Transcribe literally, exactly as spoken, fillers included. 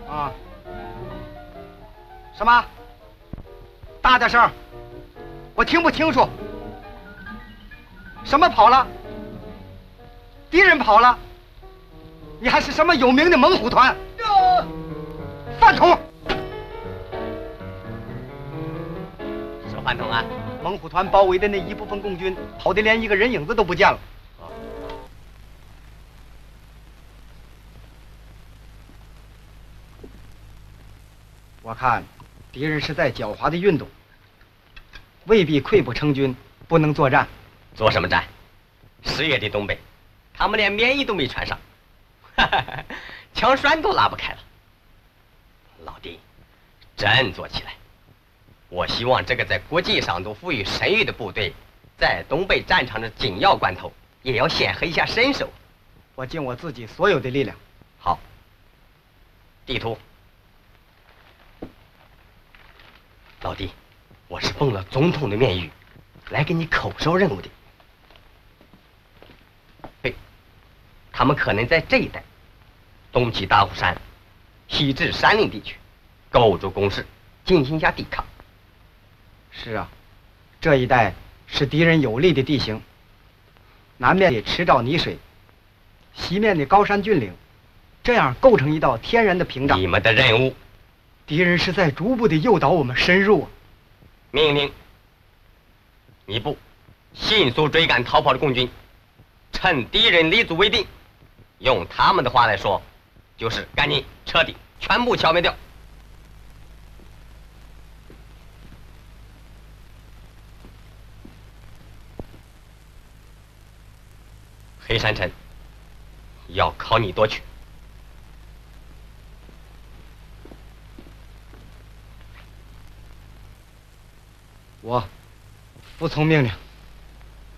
啊？什么？大点声，我听不清楚。什么跑了？敌人跑了？你还是什么有名的猛虎团？饭桶！ 是饭桶啊！ 猛虎团包围的那一部分共军跑得连一个人影子都不见了。我看敌人是在狡猾的运动，未必溃不成军，不能作战。 做什么战？十月的东北，他们连棉衣都没穿上，枪栓都拉不开了。老弟，振作起来！我希望这个在国际上都富于声誉的部队，在东北战场的紧要关头，也要显赫一下身手。 我尽我自己所有的力量。 好。地图。老弟，我是奉了总统的面谕，来给你口授任务的。对，他们可能在这一带，东起大虎山，西至山岭地区，构筑工事，进行一下抵抗。 是啊，这一带是敌人有利的地形，南面的池沼泥水，西面的高山峻岭，这样构成一道天然的屏障。 你们的任务。 敌人是在逐步的诱导我们深入。 命令：一部迅速追赶逃跑的共军，趁敌人立足未定，用他们的话来说，就是赶紧彻底全部消灭掉。黑山城要靠你夺取。 我服从命令。